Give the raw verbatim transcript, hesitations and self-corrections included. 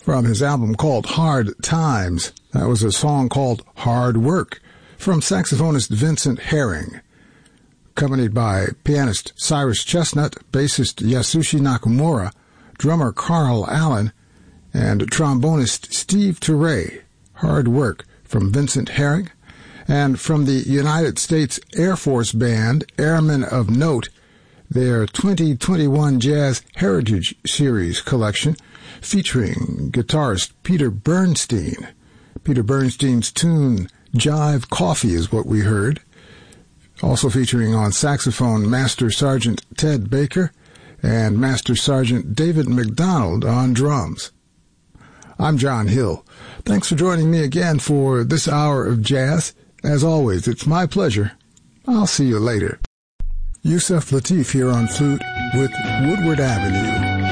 from his album called Hard Times. That was a song called Hard Work from saxophonist Vincent Herring, accompanied by pianist Cyrus Chestnut, bassist Yasushi Nakamura, drummer Carl Allen, and trombonist Steve Turre. Hard Work from Vincent Herring. And from the United States Air Force Band, Airmen of Note, their twenty twenty-one Jazz Heritage Series collection featuring guitarist Peter Bernstein. Peter Bernstein's tune Jive Coffee is what we heard. Also featuring on saxophone Master Sergeant Ted Baker and Master Sergeant David McDonald on drums. I'm John Hill. Thanks for joining me again for this hour of jazz. As always, it's my pleasure. I'll see you later. Yusef Lateef here on flute with Woodward Avenue.